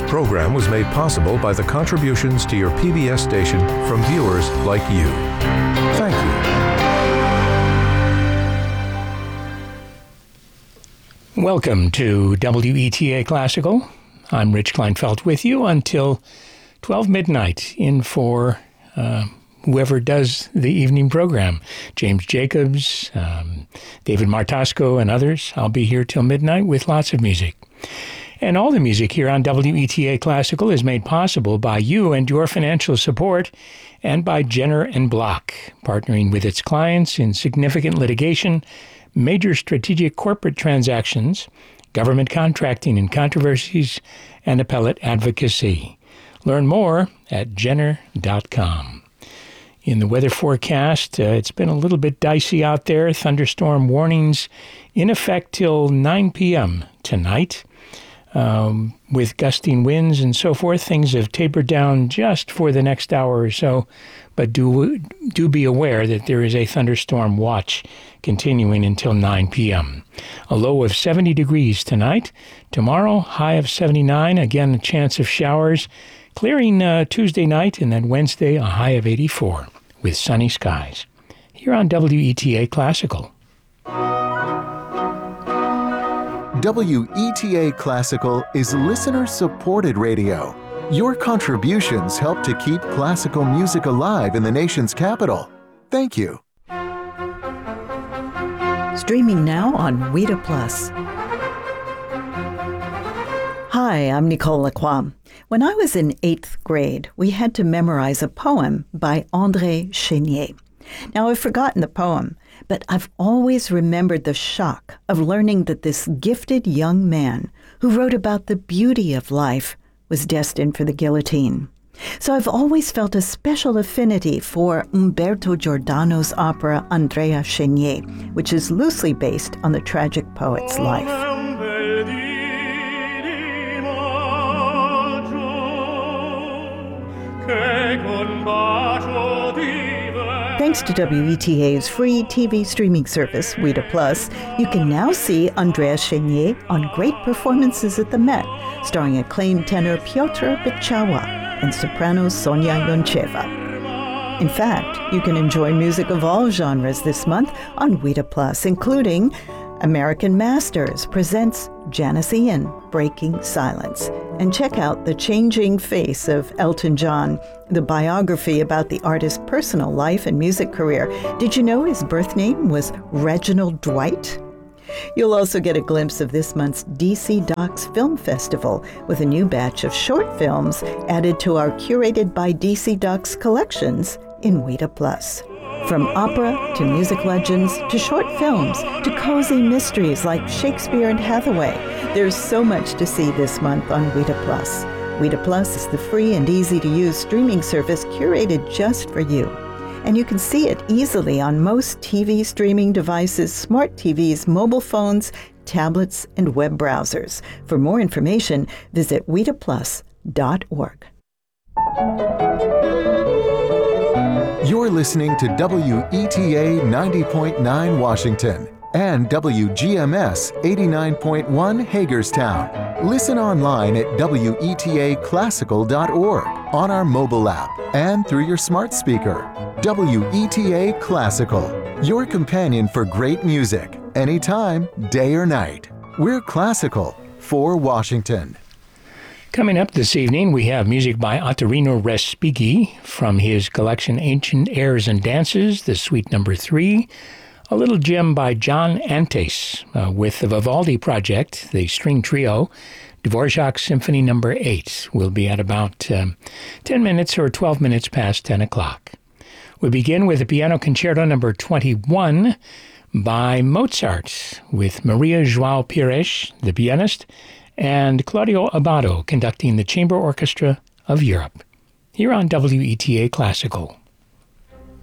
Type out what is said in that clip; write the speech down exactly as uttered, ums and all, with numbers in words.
program was made possible by the contributions to your P B S station from viewers like you. Thank you. Welcome to W E T A Classical. I'm Rich Kleinfeld with you until twelve midnight in for uh, whoever does the evening program. James Jacobs, um, David Martasco, and others. I'll be here till midnight with lots of music. And all the music here on W E T A Classical is made possible by you and your financial support, and by Jenner and Block, partnering with its clients in significant litigation, major strategic corporate transactions, government contracting and controversies, and appellate advocacy. Learn more at jenner dot com. In the weather forecast, uh, it's been a little bit dicey out there. Thunderstorm warnings in effect till nine p.m. tonight. Um, with gusting winds and so forth, things have tapered down just for the next hour or so, but do do be aware that there is a thunderstorm watch continuing until nine p.m. A low of seventy degrees tonight. Tomorrow, high of seventy-nine. Again, a chance of showers. Clearing uh, Tuesday night, and then Wednesday, a high of eighty-four with sunny skies. Here on W E T A Classical. W E T A Classical is listener-supported radio. Your contributions help to keep classical music alive in the nation's capital. Thank you. Streaming now on Weta Plus. Hi, I'm Nicole Lacroix. When I was in eighth grade, we had to memorize a poem by André Chénier. Now, I've forgotten the poem, but I've always remembered the shock of learning that this gifted young man who wrote about the beauty of life was destined for the guillotine. So I've always felt a special affinity for Umberto Giordano's opera Andrea Chénier, which is loosely based on the tragic poet's life. Thanks to W E T A's free T V streaming service, Weta Plus, you can now see Andrea Chénier on great performances at the Met, starring acclaimed tenor Piotr Beczała and soprano Sonia Yoncheva. In fact, you can enjoy music of all genres this month on Weta Plus, including American Masters presents Janis Ian, Breaking Silence. And check out The Changing Face of Elton John, the biography about the artist's personal life and music career. Did you know his birth name was Reginald Dwight? You'll also get a glimpse of this month's D C Docs Film Festival with a new batch of short films added to our curated by D C Docs collections in Weta Plus. From opera to music legends to short films to cozy mysteries like Shakespeare and Hathaway, there's so much to see this month on Weta Plus. Weta Plus is the free and easy-to-use streaming service curated just for you. And you can see it easily on most T V streaming devices, smart T Vs, mobile phones, tablets, and web browsers. For more information, visit weta plus dot org. You're listening to W E T A ninety point nine Washington and W G M S eighty-nine point one Hagerstown. Listen online at W E T A classical dot org, on our mobile app, and through your smart speaker. W E T A Classical, your companion for great music, anytime, day or night. We're classical for Washington. Coming up this evening, we have music by Ottorino Respighi from his collection Ancient Airs and Dances, the Suite Number Three. A little gem by John Antes uh, with the Vivaldi Project, the string trio. Dvorak Symphony Number Eight will be at about um, ten minutes or twelve minutes past ten o'clock. We begin with the Piano Concerto Number twenty-one by Mozart, with Maria João Pires, the pianist, and Claudio Abbado conducting the Chamber Orchestra of Europe. Here on W E T A Classical.